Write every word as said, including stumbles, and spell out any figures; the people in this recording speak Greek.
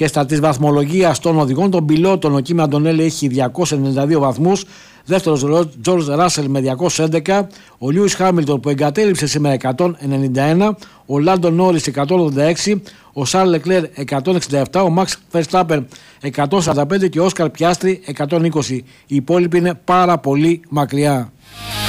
Και στα της βαθμολογίας των οδηγών των πιλότων, ο Κίμι Αντωνέλη έχει διακόσιους ενενήντα δύο βαθμούς. Δεύτερος Τζορτζ Ράσελ με διακόσιους έντεκα. Ο Λιούις Χάμιλτον που εγκατέλειψε σήμερα εκατόν ενενήντα ένα. Ο Λάντο Νόρις εκατόν ογδόντα έξι. Ο Σαρλ Λεκλέρ εκατόν εξήντα επτά. Ο Μαξ Φερστάπεν εκατόν σαράντα πέντε και ο Όσκαρ Πιάστρι εκατόν είκοσι. Οι υπόλοιποι είναι πάρα πολύ μακριά.